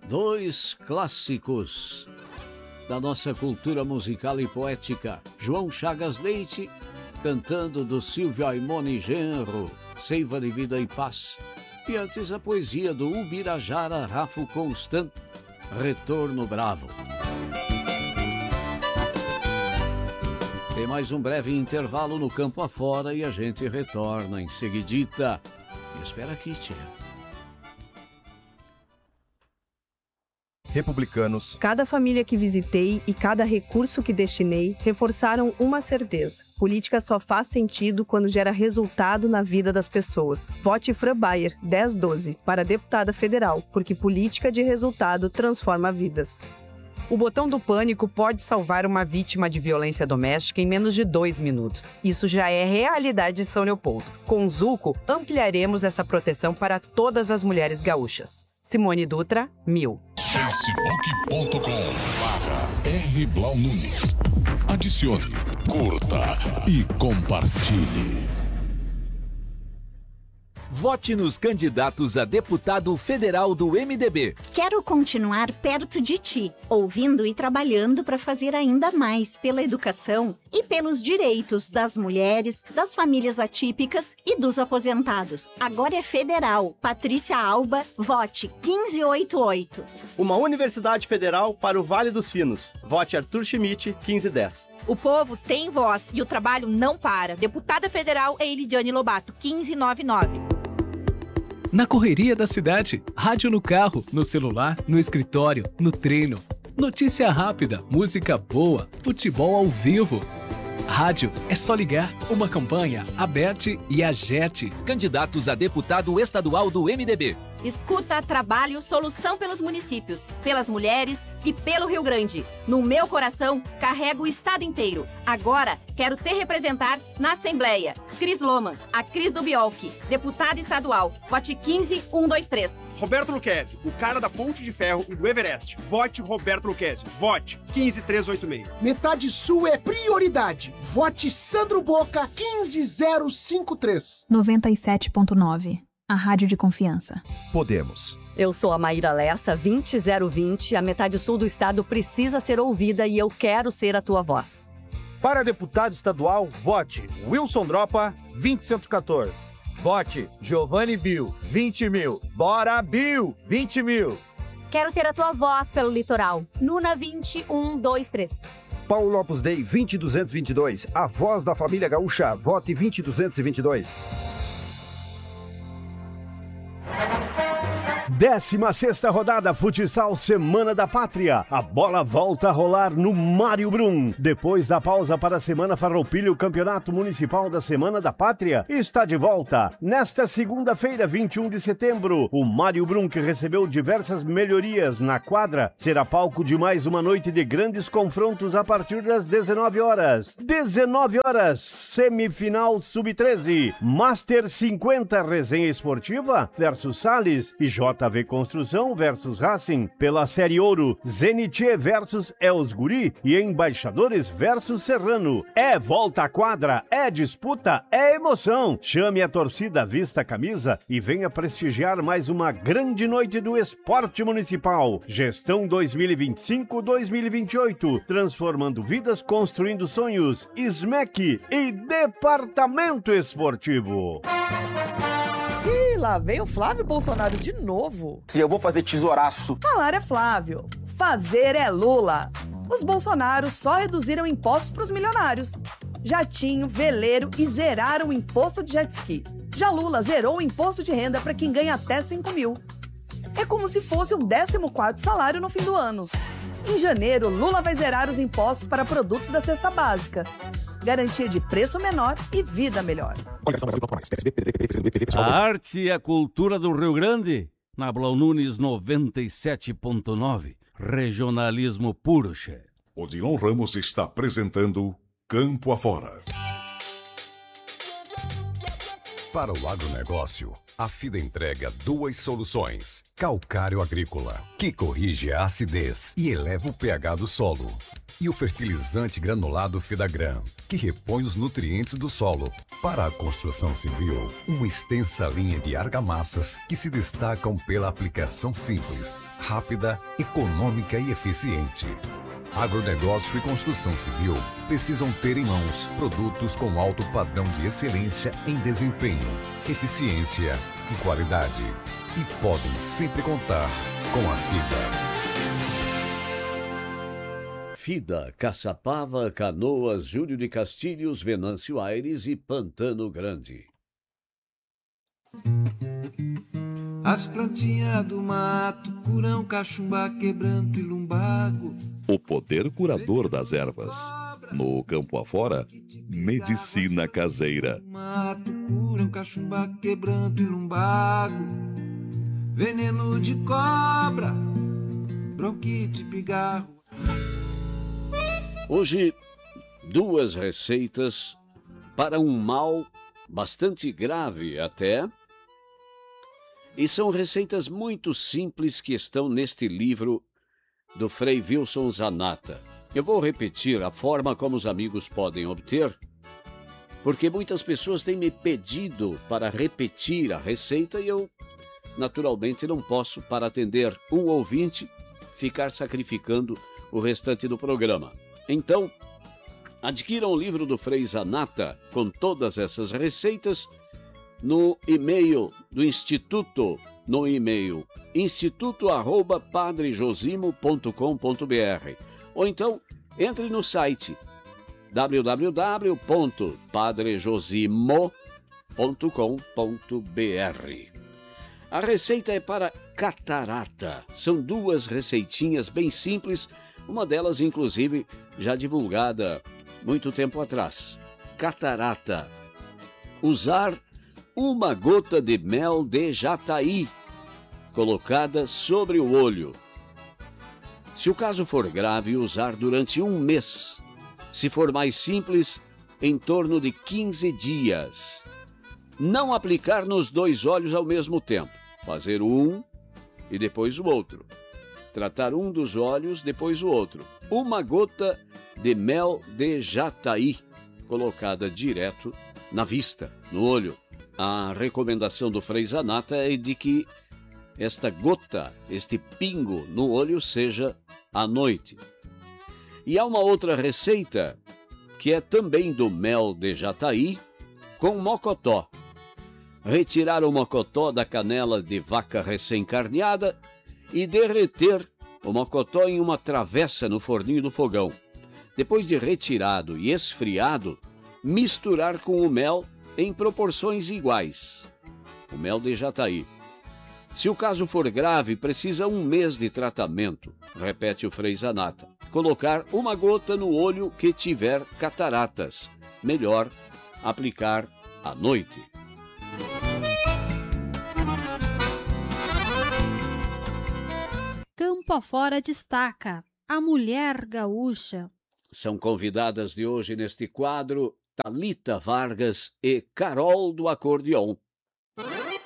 Dois clássicos da nossa cultura musical e poética. João Chagas Leite, cantando do Silvio Aimone Genro, Seiva de Vida e Paz. E antes a poesia do Ubirajara Rafo Constant, Retorno Bravo. Tem mais um breve intervalo no campo afora e a gente retorna em seguidita. Espera aqui, tia. Republicanos. Cada família que visitei e cada recurso que destinei reforçaram uma certeza. Política só faz sentido quando gera resultado na vida das pessoas. Vote Fran Bayer, 1012, para deputada federal, porque política de resultado transforma vidas. O botão do pânico pode salvar uma vítima de violência doméstica em menos de 2 minutos. Isso já é realidade de São Leopoldo. Com o Zuco, ampliaremos essa proteção para todas as mulheres gaúchas. Simone Dutra, 1000. facebook.com/R Blau Nunes. Adicione, curta e compartilhe. Vote nos candidatos a deputado federal do MDB. Quero continuar perto de ti, ouvindo e trabalhando para fazer ainda mais pela educação e pelos direitos das mulheres, das famílias atípicas e dos aposentados. Agora é federal. Patrícia Alba, vote 1588. Uma universidade federal para o Vale dos Sinos. Vote Arthur Schmidt, 1510. O povo tem voz e o trabalho não para. Deputada federal é Elidiane Lobato, 1599. Na correria da cidade, rádio no carro, no celular, no escritório, no treino. Notícia rápida, música boa, futebol ao vivo. Rádio é só ligar. Uma campanha, Aberte e Agerte. Candidatos a deputado estadual do MDB. Escuta, trabalho, solução pelos municípios, pelas mulheres e pelo Rio Grande. No meu coração, carrego o estado inteiro. Agora, quero te representar na Assembleia. Cris Loman, a Cris do Biolchi, deputada estadual. Vote 15123. Roberto Luquezzi, o cara da Ponte de Ferro e do Everest. Vote Roberto Luquezzi. Vote 15386. Metade Sul é prioridade. Vote Sandro Boca, 15053. 97.9. A rádio de confiança. Podemos. Eu sou a Maíra Lessa, 20020. A metade sul do estado precisa ser ouvida e eu quero ser a tua voz. Para deputado estadual, vote Wilson Dropa, 20114. Vote Giovanni Bill, 20.000. Bora, Bill, 20.000. Quero ser a tua voz pelo litoral. Nuna 2123. Paulo Opus Dei, 20222. A voz da família gaúcha. Vote 20222. 16ª rodada Futsal Semana da Pátria. A bola volta a rolar no Mário Brum. Depois da pausa para a Semana Farroupilha, o Campeonato Municipal da Semana da Pátria está de volta. Nesta segunda-feira, 21 de setembro, o Mário Brum, que recebeu diversas melhorias na quadra, será palco de mais uma noite de grandes confrontos a partir das 19 horas. 19 horas, semifinal Sub-13. Master 50, resenha esportiva versus Salles e JV Construção versus Racing. Pela Série Ouro, Zenit versus Els Guri e Embaixadores versus Serrano. É volta à quadra, é disputa, é emoção. Chame a torcida, vista a camisa e venha prestigiar mais uma grande noite do esporte municipal. Gestão 2025-2028, transformando vidas, construindo sonhos. SMEC e Departamento Esportivo. Ih, lá vem o Flávio Bolsonaro de novo. Se eu vou fazer tesouraço. Falar é Flávio, fazer é Lula. Os Bolsonaros só reduziram impostos para os milionários. Jatinho, veleiro e zeraram o imposto de jet ski. Já Lula zerou o imposto de renda para quem ganha até 5 mil. É como se fosse o 14º salário no fim do ano. Em janeiro, Lula vai zerar os impostos para produtos da cesta básica. Garantia de preço menor e vida melhor. A arte e a cultura do Rio Grande, na Blau Nunes 97.9. Regionalismo puro, che. Odilon Ramos está apresentando Campo Afora. Para o agronegócio, a FIDA entrega 2 soluções. Calcário agrícola, que corrige a acidez e eleva o pH do solo. E o fertilizante granulado Fidagran, que repõe os nutrientes do solo. Para a construção civil, uma extensa linha de argamassas que se destacam pela aplicação simples, rápida, econômica e eficiente. Agronegócio e construção civil precisam ter em mãos produtos com alto padrão de excelência em desempenho, eficiência e qualidade. E podem sempre contar com a FIDA. FIDA, Caçapava, Canoas, Júlio de Castilhos, Venâncio Aires e Pantano Grande. As plantinhas do mato, curão, cachumbá, quebranto e lumbago. O poder curador das ervas. No campo afora, medicina caseira. Mato, curão, cachumbá, quebranto e lumbago. Veneno de cobra, bronquite, pigarro. Hoje, 2 receitas para um mal bastante grave até. E são receitas muito simples que estão neste livro do Frei Wilson Zanata. Eu vou repetir a forma como os amigos podem obter, porque muitas pessoas têm me pedido para repetir a receita e eu, naturalmente, não posso, para atender um ouvinte, ficar sacrificando o restante do programa. Então, adquiram o livro do Frei Zanata com todas essas receitas no e-mail do Instituto, no e-mail instituto@padrejosimo.com.br, ou então entre no site www.padrejosimo.com.br. A receita é para catarata. São 2 receitinhas bem simples, uma delas inclusive já divulgada muito tempo atrás. Catarata. Usar 1 gota de mel de jataí colocada sobre o olho. Se o caso for grave, usar durante 1 mês. Se for mais simples, em torno de 15 dias. Não aplicar nos 2 olhos ao mesmo tempo. Fazer um e depois o outro. Tratar um dos olhos, depois o outro. 1 gota de mel de jataí colocada direto na vista, no olho. A recomendação do Frei Zanata é de que esta gota, este pingo no olho seja à noite. E há uma outra receita que é também do mel de jataí com mocotó. Retirar o mocotó da canela de vaca recém-carneada e derreter o mocotó em uma travessa no forninho do fogão. Depois de retirado e esfriado, misturar com o mel em proporções iguais. O mel de jataí. Se o caso for grave, precisa 1 mês de tratamento, repete o Frei Zanata. Colocar 1 gota no olho que tiver cataratas. Melhor aplicar à noite. Campo afora destaca a mulher gaúcha. São convidadas de hoje neste quadro Thalita Vargas e Carol do Acordeon.